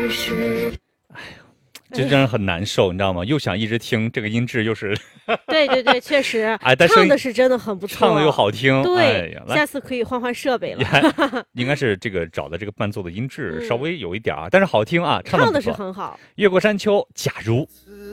就让人很难受，你知道吗？又想一直听这个音质，又是对对对，确实， 哎，但唱的是真的很不错， 唱的又好听。 对， 哎、 下次可以换换设备了。 应该是这个找的这个伴奏的音质稍微有一点啊，但是好听啊，唱的是很好。 越过山丘，假如。